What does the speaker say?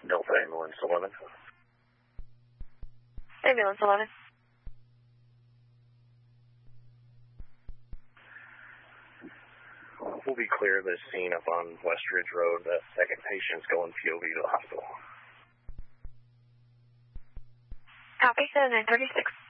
Delta Ambulance 11. Ambulance 11. We'll be clear of this scene up on West Ridge Road. The second patient's going POV to the hospital. Copy, 936.